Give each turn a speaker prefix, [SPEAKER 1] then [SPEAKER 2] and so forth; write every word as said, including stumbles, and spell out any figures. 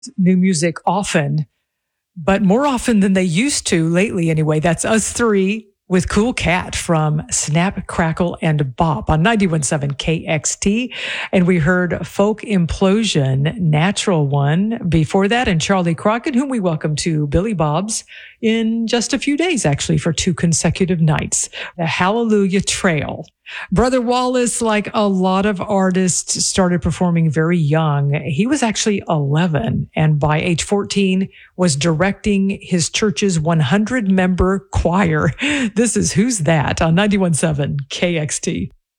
[SPEAKER 1] new music often, but more often than they used to lately anyway. That's us three with Cool Cat from Snap, Crackle, and Bop on ninety-one point seven K X T. And we heard Folk Implosion, Natural One before that, and Charlie Crockett, whom we welcome to Billy Bob's in just a few days, actually, for two consecutive nights. The Hallelujah Trail. Brother Wallace, like a lot of artists, started performing very young. He was actually eleven, and by age fourteen was directing his church's one hundred member choir. This is Who's That on ninety-one point seven K X T.